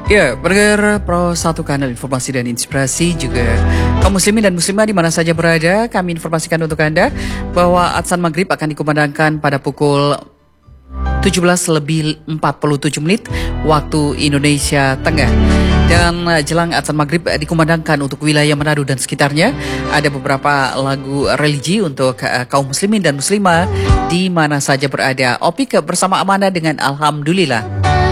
Ya, Burger Pro 1 kanal informasi dan inspirasi juga kaum muslimin dan muslimah di mana saja berada. Kami informasikan untuk Anda bahwa azan maghrib akan dikumandangkan pada pukul 17:47 waktu Indonesia Tengah. Dan jelang azan maghrib dikumandangkan untuk wilayah Manado dan sekitarnya. Ada beberapa lagu religi untuk kaum muslimin dan muslimah di mana saja berada. Opik bersama Amanda dengan Alhamdulillah.